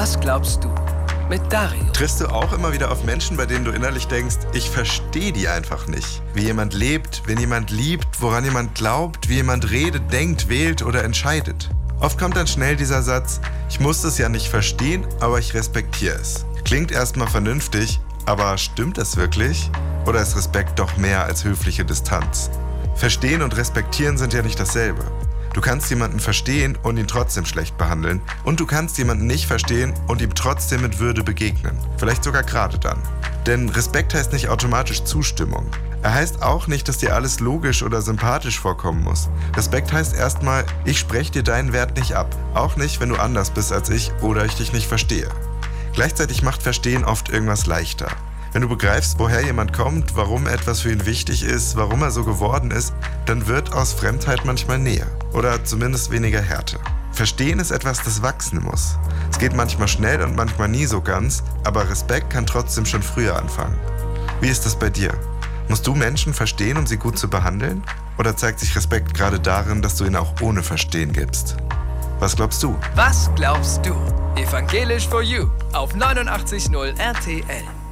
Was glaubst du? Mit Dario. Triffst du auch immer wieder auf Menschen, bei denen du innerlich denkst, ich verstehe die einfach nicht? Wie jemand lebt, wen jemand liebt, woran jemand glaubt, wie jemand redet, denkt, wählt oder entscheidet. Oft kommt dann schnell dieser Satz, ich muss es ja nicht verstehen, aber ich respektiere es. Klingt erstmal vernünftig, aber stimmt es wirklich? Oder ist Respekt doch mehr als höfliche Distanz? Verstehen und respektieren sind ja nicht dasselbe. Du kannst jemanden verstehen und ihn trotzdem schlecht behandeln. Und du kannst jemanden nicht verstehen und ihm trotzdem mit Würde begegnen. Vielleicht sogar gerade dann. Denn Respekt heißt nicht automatisch Zustimmung. Er heißt auch nicht, dass dir alles logisch oder sympathisch vorkommen muss. Respekt heißt erstmal, ich spreche dir deinen Wert nicht ab. Auch nicht, wenn du anders bist als ich oder ich dich nicht verstehe. Gleichzeitig macht Verstehen oft irgendwas leichter. Wenn du begreifst, woher jemand kommt, warum etwas für ihn wichtig ist, warum er so geworden ist, dann wird aus Fremdheit manchmal Nähe oder zumindest weniger Härte. Verstehen ist etwas, das wachsen muss. Es geht manchmal schnell und manchmal nie so ganz, aber Respekt kann trotzdem schon früher anfangen. Wie ist das bei dir? Musst du Menschen verstehen, um sie gut zu behandeln? Oder zeigt sich Respekt gerade darin, dass du ihn auch ohne Verstehen gibst? Was glaubst du? Was glaubst du? Evangelisch for You auf 89.0 RTL.